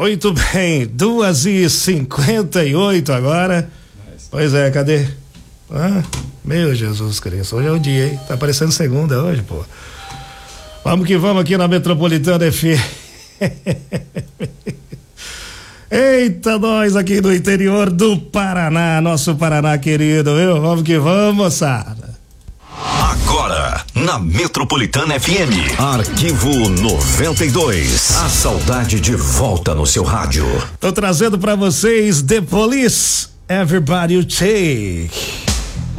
Muito bem, 2h58 agora. Pois é, cadê? Meu Jesus Cristo, hoje é o dia, hein? Tá parecendo segunda hoje, pô. Vamos que vamos aqui na Metropolitana FM. Eita, nós aqui do interior do Paraná, nosso Paraná querido, viu? Vamos que vamos, moçada. Agora, na Metropolitana FM, Arquivo 92. A saudade de volta no seu rádio. Tô trazendo pra vocês The Police, Everybody You Take.